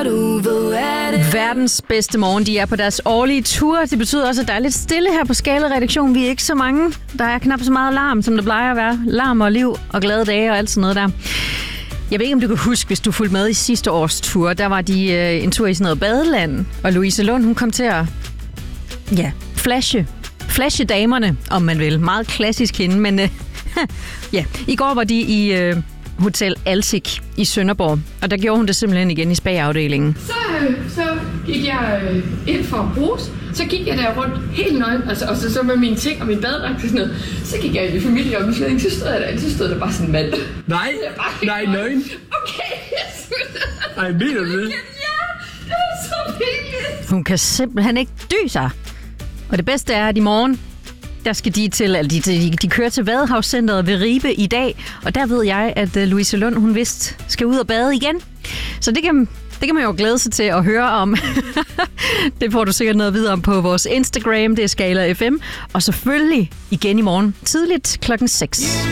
Verdens bedste morgen, de er på deres årlige tur. Det betyder også, at der er lidt stille her på Skala-redaktionen. Vi er ikke så mange. Der er knap så meget larm, som der plejer at være. Larm og liv og glade dage og alt sådan noget der. Jeg ved ikke, om du kan huske, hvis du fulgte med i sidste års tur. Der var de en tur i sådan noget badeland. Og Louise Lund, hun kom til at flashe damerne, om man vil. Meget klassisk hende, men i går var de i Hotel Alsik i Sønderborg, og der gjorde hun det simpelthen igen i spa-afdelingen. Så gik jeg ind for at bruse, så gik jeg der rundt helt nøgen, altså, og så med mine ting og min badedragt og sådan noget. Så gik jeg i familieomklædning, så stod der bare sådan en mand. Nej, nøgen. Okay, Ej, mener du det? Ja, det var så pinligt. Hun kan simpelthen ikke dy sig. Og det bedste er, at i morgen, der skal de kører til Vadehavscenteret ved Ribe i dag, og der ved jeg, at Louise Lund, hun vist skal ud og bade igen. Så det kan man jo glæde sig til at høre om. Det får du sikkert noget videre om på vores Instagram, det er Skala FM, og selvfølgelig igen i morgen tidligt 6:00.